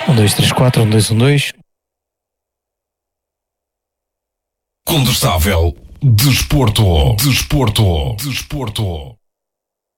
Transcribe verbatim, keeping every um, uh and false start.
Um, dois, três, quatro, um, dois, um, dois. Condestável. Desporto. Desporto. Desporto.